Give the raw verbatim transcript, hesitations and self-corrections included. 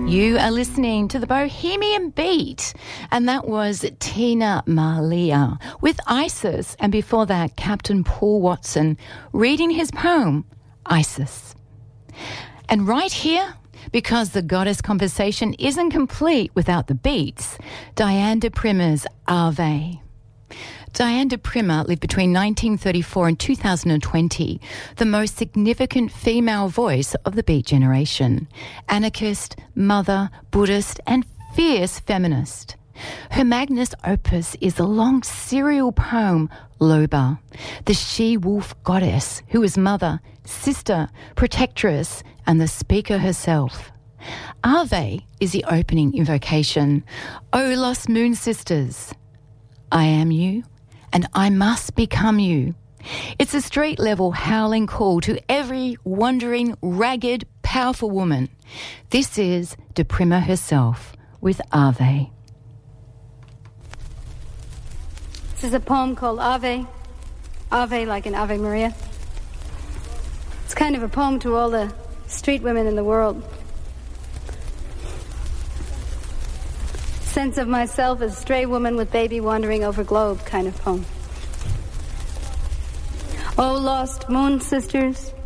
You are listening to the Bohemian Beat, and that was Tina Malia with Isis, and before that, Captain Paul Watson reading his poem, Isis. And right here, because the goddess conversation isn't complete without the beats, Diane de Prima's Ave. Diane de Prima lived between nineteen thirty-four and two thousand twenty, the most significant female voice of the Beat generation. Anarchist, mother, Buddhist, and fierce feminist. Her magnus opus is the long serial poem, Loba, the she-wolf goddess who is mother, sister, protectress, and the speaker herself. Ave is the opening invocation. O lost moon sisters, I am you, and I must become you. It's a street-level howling call to every wandering, ragged, powerful woman. This is de Prima herself with Ave. This is a poem called Ave. Ave like an Ave Maria. It's kind of a poem to all the street women in the world. Sense of myself as stray woman with baby wandering over globe kind of poem. Oh, lost moon sisters,